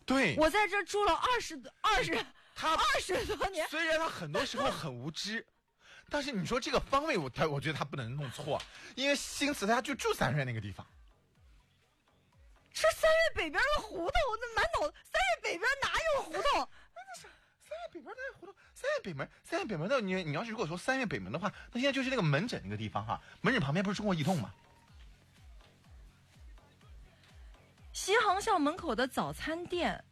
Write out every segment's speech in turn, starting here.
对， 我在这住了20多年。 虽然他很多时候很无知，但是你说这个方位我觉得他不能弄错，因为新慈他就住三院那个地方。 是三院北边的胡同，那满脑三院北边哪有胡同？ 三院北门哪有胡同？三院北门的你要是如果说三院北门的话，那现在就是那个门诊那个地方哈，门诊旁边不是中国移动吗？ 西航校门口的早餐店，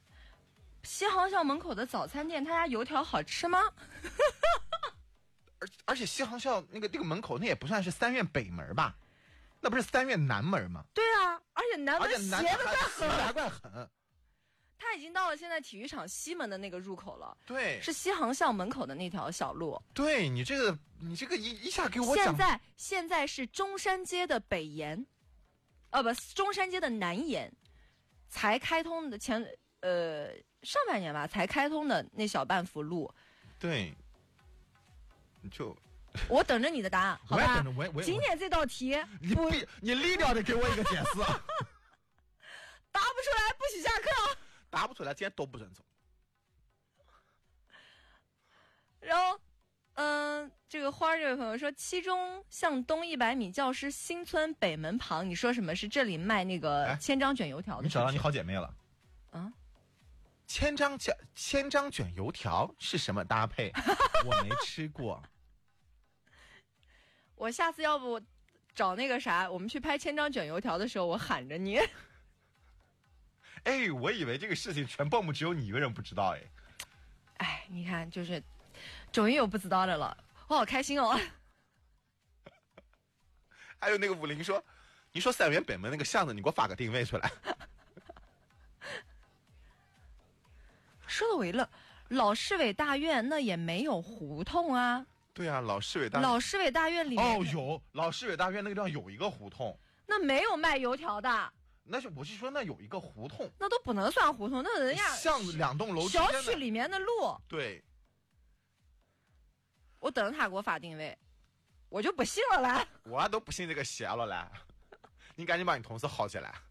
他家油条好吃吗？ 而且西航校那个门口那也不算是三院北门吧？那不是三院南门吗？ 对啊，而且南门斜的还怪狠。 他已经到了现在体育场西门的那个入口了。 对， 是西航校门口的那条小路。 对，你这个一下给我讲。 现在是中山街的北沿，中山街的南沿，才开通的上半年吧才开通的那小半幅路。 对，就。 我等着你的答案，好吧？ 我也等着， 今天这道题， 你立掉的给我一个解释。 答不出来不许下课。 答不出来，今天都不准走。 然后，这个花这位朋友说，七中向东100米教师新村北门旁，你说什么是这里卖那个千张卷油条的？ 你找到你好姐妹了。 啊？ 千张卷油条是什么搭配？我没吃过。 我下次要不找那个啥，我们去拍千张卷油条的时候，我喊着你。 哎，我以为这个事情全报幕只有你一个人不知道哎。 哎，你看，就是终于有不知道的了，我好开心哦。 还有那个武林说，你说三元北门那个巷子，你给我发个定位出来。 说的我一愣，老市委大院那也没有胡同啊。 对啊，老市委大院里面有老市委大院那个地方有一个胡同， 那没有卖油条的。 我是说那有一个胡同， 那都不能算胡同，那人家巷子2栋楼小区里面的路。 对， 我等着他给我发定位，我就不信了来。 我都不信这个邪了来，你赶紧把你同事薅起来。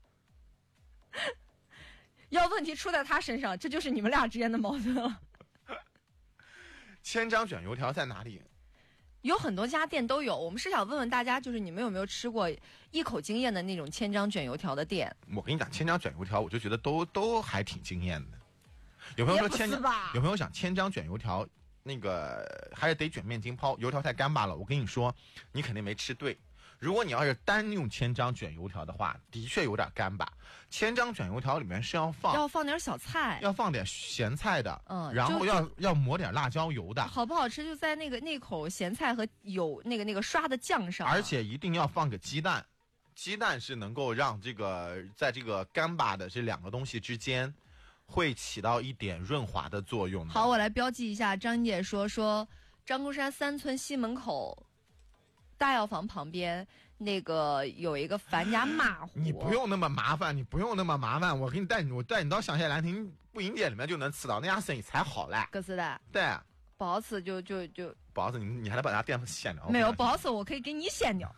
要问题出在他身上，这就是你们俩之间的矛盾了。 千张卷油条在哪里？ 有很多家店都有，我们是想问问大家，就是你们有没有吃过一口惊艳的那种千张卷油条的店？ 我跟你讲，千张卷油条，我就觉得都还挺惊艳的。有朋友说有朋友想千张卷油条，那个还是得卷面筋泡，油条太干巴了。我跟你说，你肯定没吃对。如果你要是单用千张卷油条的话，的确有点干巴。千张卷油条里面是要放点小菜， 要放点咸菜的，然后要抹点辣椒油的。 好不好吃就在那口咸菜和有那个刷的酱上， 而且一定要放个鸡蛋，鸡蛋是能够让这个在这个干巴的这两个东西之间会起到一点润滑的作用的。 好，我来标记一下。张姐说张公山3村西门口大药房旁边那个有一个樊家马虎。 你不用那么麻烦，我给你带你到香榭兰亭步行街里面就能吃到，那家生意才好嘞。 可是的。 对。 不好吃就不好吃，你还得把那店掀掉。 没有不好吃，我可以给你掀掉，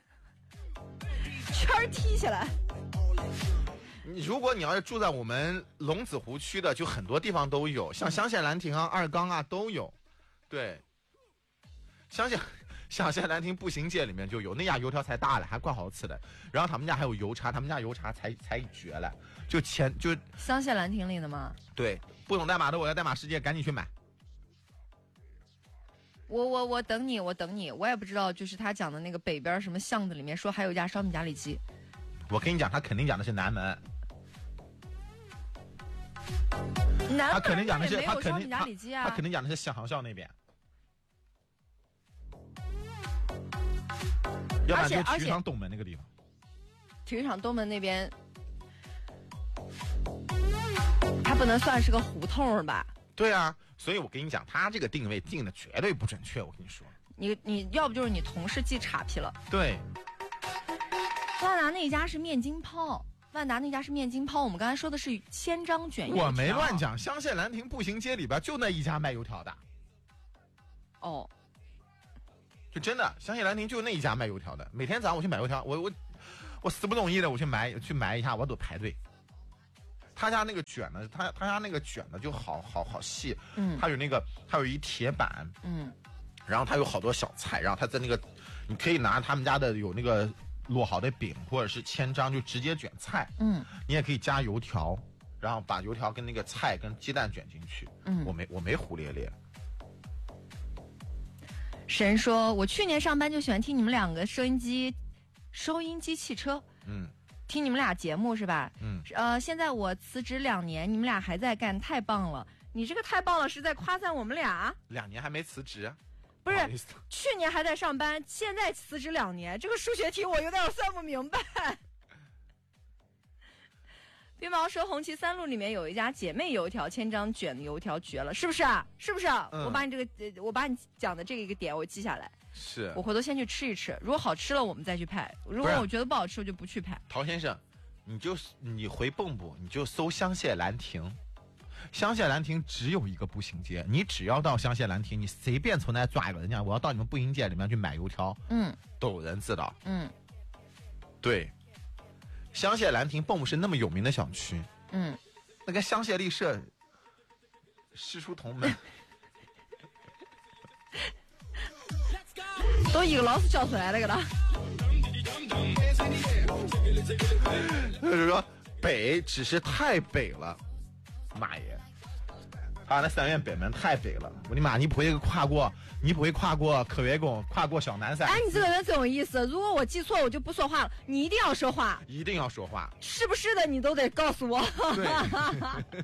圈踢起来。 如果你要是住在我们龙子湖区的，就很多地方都有，像香榭兰亭啊、二缸啊都有。对，香榭兰亭步行街里面就有，那家油条才大了，还怪好吃的。然后他们家还有油茶，他们家油茶才绝了。就香榭兰亭里的吗？ 对，不懂代码的我要代码世界，赶紧去买。 我等你，我也不知道，就是他讲的那个北边什么巷子里面说还有一家烧饼夹里脊。 我跟你讲，他肯定讲的是南门。 他肯定讲的是他肯定夹里脊啊， 他肯定讲的是小航校那边。要不然就体育场东门那个地方。 体育场东门那边，它不能算是个胡同吧？ 对啊，所以我跟你讲，他这个定位定的绝对不准确。我跟你说， 你要不就是你同事记岔劈了。 对， 万达那家是面筋泡，我们刚才说的是千张卷油条。 我没乱讲，香榭兰亭步行街里边就那一家卖油条的。 哦， 就真的香榭兰亭就那一家卖油条的，每天早上我去买油条，我死不容易的我去买一下，我都排队。 他家那个卷呢，他家那个卷呢就好细， 嗯， 它有一铁板， 嗯， 然后它有好多小菜，然后它在那个，你可以拿他们家的有那个烙好的饼或者是千张就直接卷菜， 嗯， 你也可以加油条，然后把油条跟那个菜跟鸡蛋卷进去， 嗯， 我没胡咧咧。 神说，我去年上班就喜欢听你们两个收音机汽车， 嗯， 听你们俩节目是吧？ 嗯， 现在我辞职2年，你们俩还在干，太棒了！你这个太棒了，是在夸赞我们俩 ？2年还没辞职？ 不是，去年还在上班，现在辞职2年，这个数学题我有点算不明白。冰毛说，红旗3路里面有一家姐妹油条，千张卷的油条绝了，是不是啊？是不是啊？我把你讲的这个点我记下来。 是我回头先去吃一吃，如果好吃了我们再去拍，如果我觉得不好吃我就不去拍。 陶先生，你回蚌埠你就搜香榭兰亭，香榭兰亭只有一个步行街，你只要到香榭兰亭，你随便从那抓一个人家，我要到你们步行街里面去买油条，都有人知道。对，香榭兰亭蚌埠是那么有名的小区，那个香榭丽舍师出同门。 都一个老师教出来了个的。 就是说北只是太北了，妈耶！他那3院北门太北了，我的妈！你不会跨过科学宫，跨过小南山？ 哎，你这个人真有意思。如果我记错，我就不说话了。你一定要说话， 一定要说话， 是不是的？你都得告诉我。 对。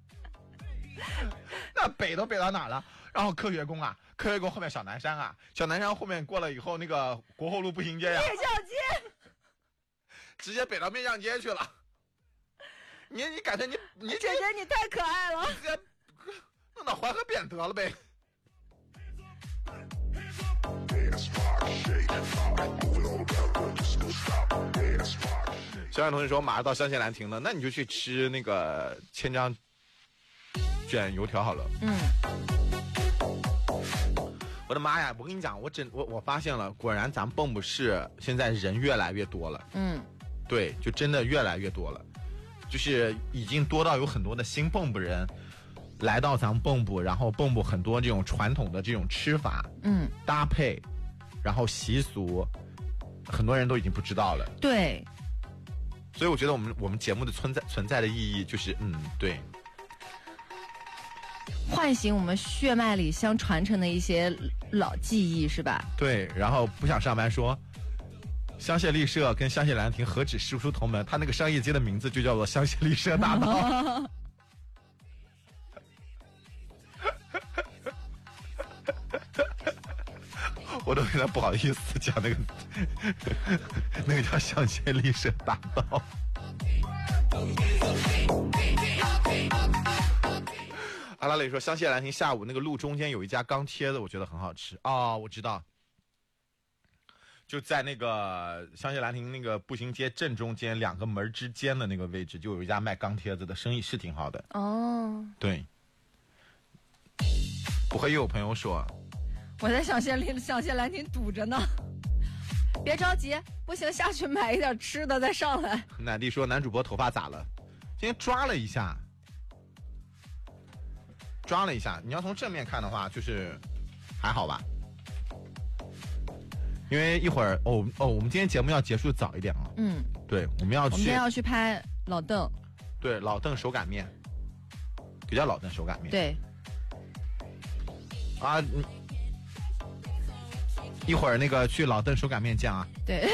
那北都北到哪了？然后科学宫啊，科学宫后面小南山啊，小南山后面过了以后，那个国后路步行街呀， 面相街， 直接北到面相街去了。你感觉你姐姐你太可爱了， 弄到淮河边得了呗。小冉同学说马上到香榭兰亭了，那你就去吃那个千张卷油条好了。我的妈呀！我跟你讲，我发现了，果然咱们蚌埠市现在人越来越多了。对，就真的越来越多了，就是已经多到有很多的新蚌埠人来到咱们蚌埠，然后蚌埠很多这种传统的这种吃法，搭配，然后习俗，很多人都已经不知道了。 对， 所以我觉得我们节目的存在的意义就是，对。 唤醒我们血脉里相传承的一些老记忆，是吧？ 对，然后不想上班说，香榭丽舍跟香榭兰亭何止师出同门，他那个商业街的名字就叫做香榭丽舍大道。我都有点不好意思讲那个叫香榭丽舍大道。阿拉蕾说，香榭兰亭下午那个路中间有一家钢贴子，我觉得很好吃。哦，我知道，就在那个香榭兰亭那个步行街正中间2个门之间的那个位置，就有一家卖钢贴子的，生意是挺好的。 哦， 对，不会又有朋友说， 我在香榭兰亭堵着呢。别着急，不行下去买一点吃的再上来。 奶弟说，男主播头发咋了？今天抓了一下。你要从正面看的话，就是还好吧，因为一会儿我们今天节目要结束早一点啊。对，我们今天要去拍老邓。 对，老邓手擀面，比较老邓手擀面。 对。 啊，一会儿那个去老邓手擀面见啊。 对。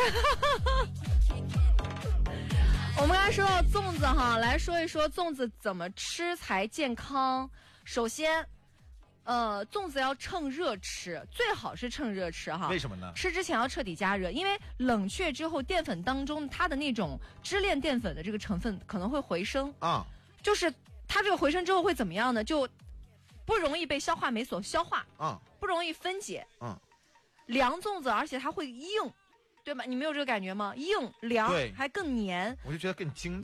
我们刚才说到粽子哈，来说一说粽子怎么吃才健康。首先，粽子要趁热吃，最好是趁热吃哈。 为什么呢？ 吃之前要彻底加热，因为冷却之后，淀粉当中它的那种支链淀粉的这个成分可能会回升啊。 就是它这个回升之后会怎么样呢？就不容易被消化酶所消化啊， 不容易分解。凉粽子，而且它会硬，对吧？你没有这个感觉吗？硬凉，还更黏， 我就觉得更筋道。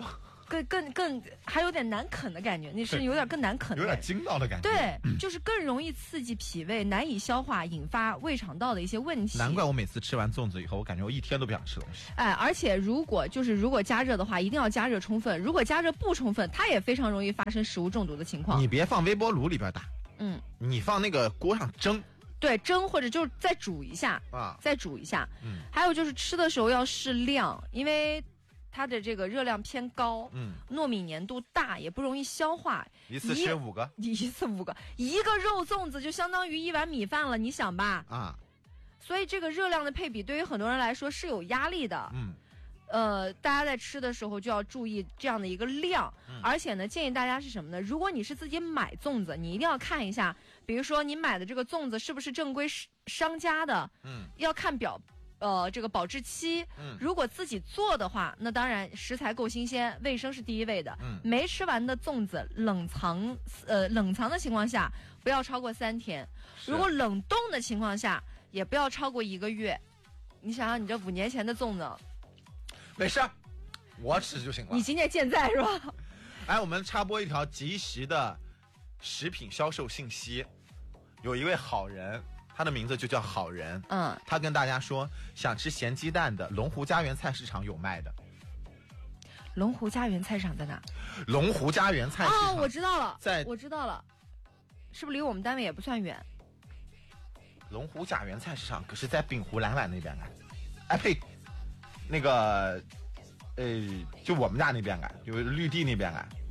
更还有点难啃的感觉，那是有点更难啃的， 有点筋道的感觉。 对，就是更容易刺激脾胃，难以消化，引发胃肠道的一些问题。 难怪我每次吃完粽子以后，我感觉我一天都不想吃东西。 哎，而且如果加热的话，一定要加热充分。如果加热不充分，它也非常容易发生食物中毒的情况。 你别放微波炉里边打，你放那个锅上蒸。 对，蒸或者就是再煮一下啊，再煮一下。还有就是吃的时候要适量，因为它的这个热量偏高，糯米粘度大，也不容易消化。 一次吃5个， 一次5个，一个肉粽子就相当于1碗米饭了，你想吧？啊，所以这个热量的配比对于很多人来说是有压力的。大家在吃的时候就要注意这样的一个量，而且呢，建议大家是什么呢？如果你是自己买粽子，你一定要看一下，比如说你买的这个粽子是不是正规商家的，要看这个保质期。如果自己做的话，那当然食材够新鲜，卫生是第一位的。没吃完的粽子冷藏的情况下，不要超过3天；如果冷冻的情况下，也不要超过1个月。你想想，你这5年前的粽子。 没事，我吃就行了。 你今年健在是吧？ 哎，我们插播一条及时的食品销售信息。有一位好人，他的名字就叫好人。他跟大家说，想吃咸鸡蛋的龙湖家园菜市场有卖的。 龙湖家园菜市场在哪？ 龙湖家园菜市场。 我知道了，我知道了，是不是离我们单位也不算远？ 龙湖家园菜市场可是在滨湖蓝湾那边啊。哎呸！那个，就我们家那边就绿地那边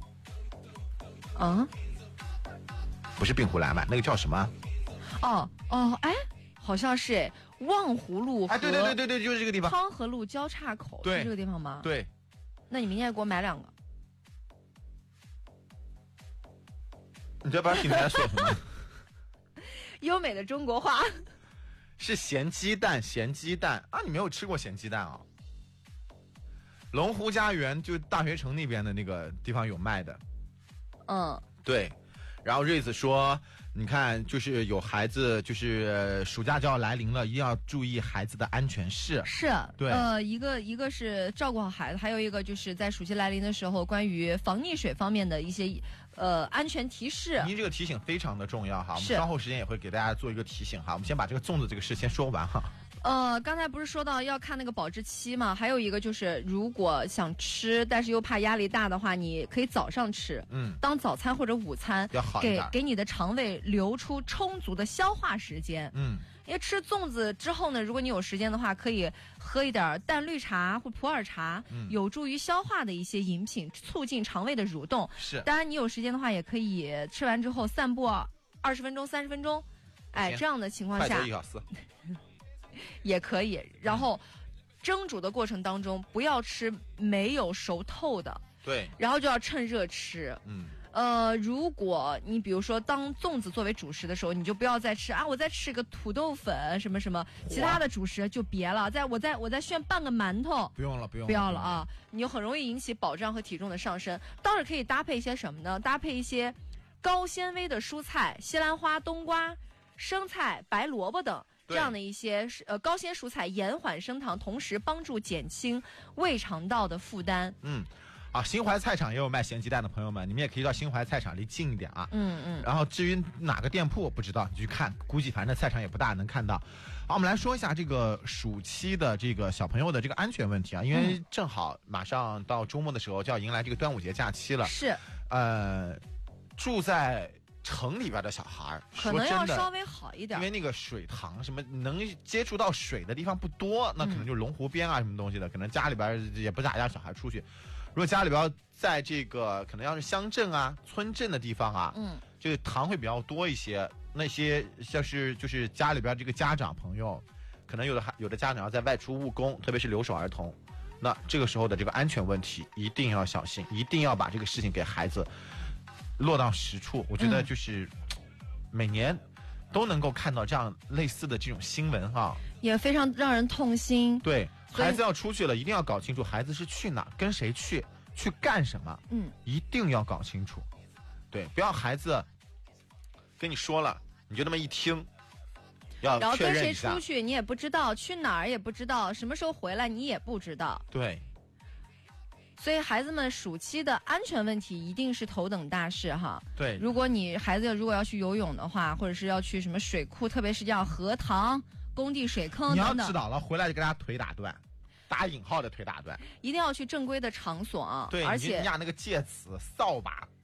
不是滨湖蓝湾，那个叫什么？ 哎，好像是望湖路和对，就是这个地方。 康河路交叉口是这个地方吗？ 对。 那你明天给我买2个。 你这边你在说什么？ 优美的中国话。 是咸鸡蛋啊！你没有吃过咸鸡蛋啊？龙湖家园就大学城那边的那个地方有卖的。对。然后瑞子说，你看，就是有孩子，就是暑假就要来临了，一定要注意孩子的安全是。对。 一个是照顾好孩子，还有一个就是在暑期来临的时候，关于防溺水方面的一些安全提示。 您这个提醒非常的重要哈，我们稍后时间也会给大家做一个提醒哈。我们先把这个粽子这个事先说完哈。 刚才不是说到要看那个保质期吗？还有一个就是，如果想吃，但是又怕压力大的话，你可以早上吃，当早餐或者午餐， 要好一点， 给你的肠胃留出充足的消化时间。因为吃粽子之后呢，如果你有时间的话，可以喝一点淡绿茶或普洱茶，有助于消化的一些饮品，促进肠胃的蠕动。 是， 当然你有时间的话，也可以吃完之后散步20分钟、30分钟，这样的情况下。 快1小时。 也可以，然后蒸煮的过程当中不要吃没有熟透的， 对， 然后就要趁热吃。如果你比如说当粽子作为主食的时候，你就不要再吃我再吃个土豆粉什么什么，其他的主食就别了。我再炫半个馒头， 不用了啊！你就很容易引起饱胀和体重的上升。倒是可以搭配一些什么呢？搭配一些高纤维的蔬菜，西兰花、冬瓜、生菜、白萝卜等。这样的一些高纤蔬菜延缓升糖，同时帮助减轻胃肠道的负担。 新怀菜场也有卖咸鸡蛋的朋友们，你们也可以到新怀菜场离近一点啊。然后至于哪个店铺不知道，你去看，估计反正菜场也不大能看到。好，我们来说一下这个暑期的这个小朋友的这个安全问题啊，因为正好马上到周末的时候就要迎来这个端午节假期了。 是， 住在城里边的小孩可能要稍微好一点， 因为那个水塘什么能接触到水的地方不多，那可能就龙湖边什么东西的，可能家里边也不咋让小孩出去。如果家里边在这个可能要是乡镇村镇的地方这个塘会比较多一些。那些像是就是家里边这个家长朋友，可能有的家长要在外出务工，特别是留守儿童，那这个时候的这个安全问题一定要小心，一定要把这个事情给孩子落到实处。我觉得就是每年都能够看到这样类似的这种新闻也非常让人痛心。 对，孩子要出去了，一定要搞清楚孩子是去哪，跟谁去干什么，一定要搞清楚。对，不要孩子跟你说了，你就那么一听，要然后跟谁确认一下出去你也不知道，去哪儿也不知道，什么时候回来你也不知道。 对。 所以孩子们暑期的安全问题一定是头等大事哈。 对， 如果你孩子如果要去游泳的话，或者是要去什么水库，特别是要河塘、工地水坑等等， 你要知道了，回来就给他腿打断。打引号的腿打断， 一定要去正规的场所啊！ 对， 而且人家那个戒尺、扫把、